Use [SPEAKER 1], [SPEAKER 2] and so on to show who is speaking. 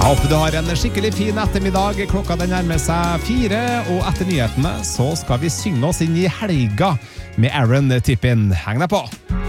[SPEAKER 1] Håper du har en skikkelig fin ettermiddag. Klokka den nærmer seg 4, og etter nyhetene så skal vi synge oss inn i helga med Aaron Tippin. Heng deg på!